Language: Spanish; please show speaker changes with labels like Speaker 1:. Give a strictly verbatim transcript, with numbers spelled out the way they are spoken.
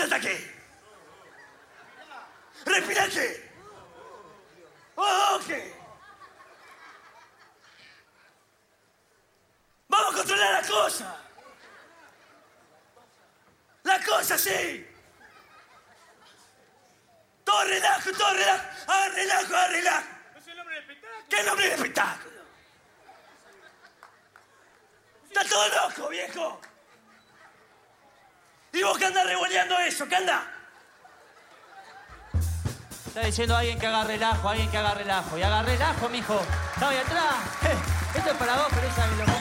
Speaker 1: Concéntrate aquí. Respirate. Ok. Vamos a controlar la cosa. La cosa, sí. Todo relajo, todo relajo. Ah, relajo, ah, relajo.
Speaker 2: ¿No es el nombre del espectáculo?
Speaker 1: ¿Qué nombre de espectáculo? Está todo loco, viejo. ¿Y vos qué andás revoleando eso? ¿Qué andás?
Speaker 3: Está diciendo alguien que haga relajo, alguien que haga relajo. Y haga relajo, mijo. Está ahí atrás. Esto es para vos, pero esa es lo